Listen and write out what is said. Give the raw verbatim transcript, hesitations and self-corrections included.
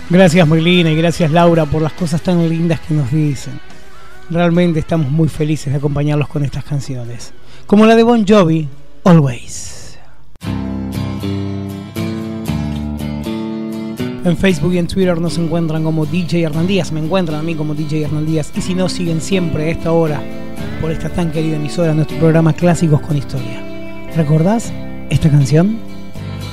Gracias Melina y gracias Laura por las cosas tan lindas que nos dicen. Realmente estamos muy felices de acompañarlos con estas canciones, como la de Bon Jovi, Always. En Facebook y en Twitter nos encuentran como D J Hernán Díaz, me encuentran a mí como D J Hernán Díaz, y si no, siguen siempre a esta hora por esta tan querida emisora nuestro programa Clásicos con Historia. ¿Recordás esta canción?